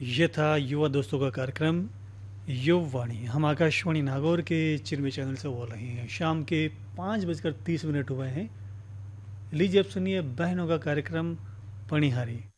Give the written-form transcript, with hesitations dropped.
ये था युवा दोस्तों का कार्यक्रम युववाणी। हम आकाशवाणी नागौर के चिरमी चैनल से बोल रहे हैं। शाम के 5:30 हुए हैं। लीजिए अब सुनिए बहनों का कार्यक्रम पणिहारी।